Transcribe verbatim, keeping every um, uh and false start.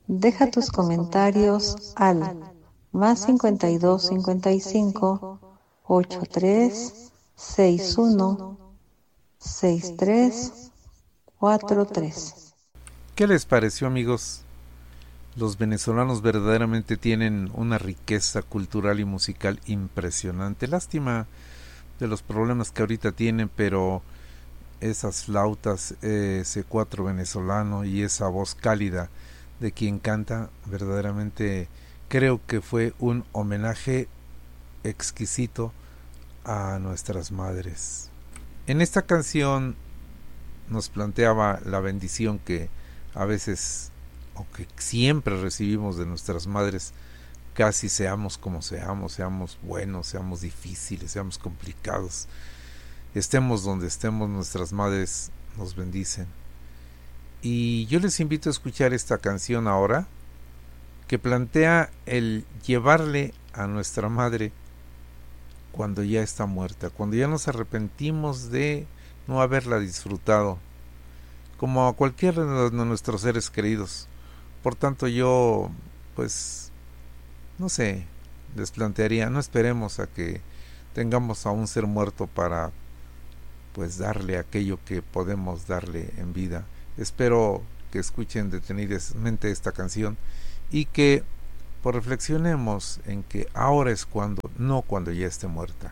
Deja tus comentarios al más cincuenta y dos cincuenta y cinco ochenta y tres sesenta y uno sesenta y tres cuarenta y tres. ¿Qué les pareció, amigos? Los venezolanos verdaderamente tienen una riqueza cultural y musical impresionante. Lástima de los problemas que ahorita tienen, pero esas flautas, ese cuatro venezolano y esa voz cálida de quien canta, verdaderamente creo que fue un homenaje exquisito a nuestras madres. En esta canción nos planteaba la bendición que a veces o que siempre recibimos de nuestras madres, casi seamos como seamos, seamos buenos, seamos difíciles, seamos complicados, estemos donde estemos, nuestras madres nos bendicen. Y yo les invito a escuchar esta canción ahora, que plantea el llevarle a nuestra madre cuando ya está muerta, cuando ya nos arrepentimos de no haberla disfrutado, como a cualquiera de nuestros seres queridos. Por tanto, yo, pues, no sé, les plantearía, no esperemos a que tengamos a un ser muerto para, pues, darle aquello que podemos darle en vida. Espero que escuchen detenidamente esta canción y que pues reflexionemos en que ahora es cuando, no cuando ya esté muerta.